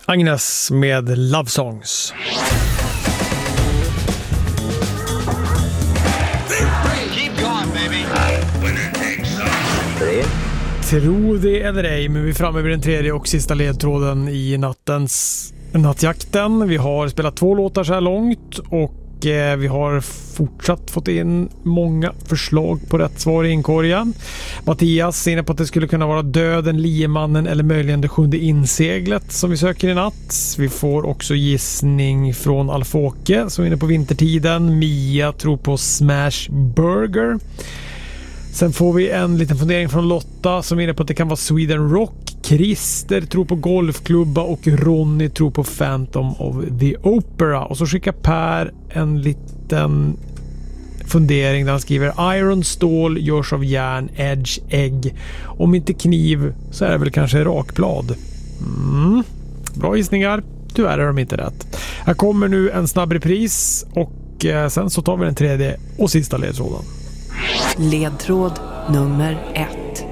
Agnes med Love Songs. Tro det eller ej, men vi är framme vid den tredje och sista ledtråden i nattjakten. Vi har spelat 2 låtar så här långt och vi har fortsatt fått in många förslag på rätt svar i inkorgen. Mattias är inne på att det skulle kunna vara Döden, Liemannen eller möjligen Det sjunde inseglet som vi söker i natt. Vi får också gissning från Alfåke som är inne på Vintertiden. Mia tror på Smash Burger. Sen får vi en liten fundering från Lotta som är inne på att det kan vara Sweden Rock. Christer tror på Golfklubba och Ronny tror på Phantom of the Opera. Och så skickar Per en liten fundering där han skriver Iron, stål, görs av järn, edge, ägg. Om inte kniv så är det väl kanske rakblad. Bra gissningar. Tyvärr är de inte rätt. Här kommer nu en snabb repris och sen så tar vi den tredje och sista ledtråden. Ledtråd nummer 1.